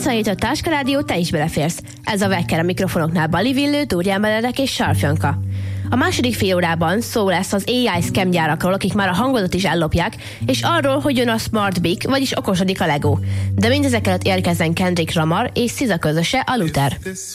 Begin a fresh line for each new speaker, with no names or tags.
87 a Táska Rádió, te is beleférsz. Ez a Vekker, a mikrofonoknál Bali Villő, Dúrján Benedek és Sarfjanka. A második fél órában szó lesz az AI scam gyárakról, akik már a hangodat is ellopják, és arról, hogy jön a Smart Beak, vagyis okosodik a Lego. De mindezek előtt érkezzen Kendrick Lamar és SZA közöse, a Luther.